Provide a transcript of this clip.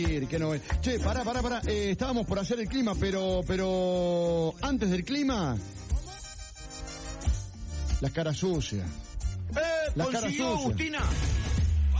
Que no es. Che, pará. Estábamos por hacer el clima, pero antes del clima, las caras sucias. Las caras consiguió sucias. Agustina.